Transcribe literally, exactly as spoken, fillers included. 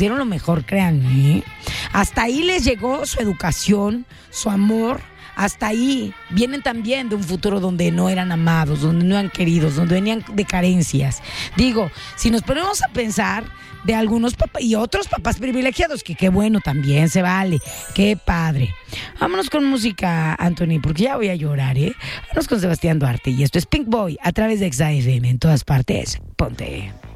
dieron lo mejor, créanme, ¿eh? Hasta ahí les llegó su educación, su amor. Hasta ahí vienen también de un futuro donde no eran amados, donde no eran queridos, donde venían de carencias. Digo, si nos ponemos a pensar de algunos papás y otros papás privilegiados, que qué bueno, también se vale, qué padre. Vámonos con música, Anthony, porque ya voy a llorar, ¿eh? Vámonos con Sebastián Duarte y esto es Pink Boy a través de Exa F M en todas partes. Ponte.